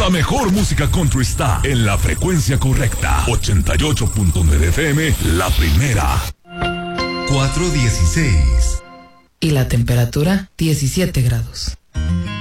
La mejor música country está en la frecuencia correcta. 88.9 FM, la primera. 4:16. Y la temperatura, 17 grados.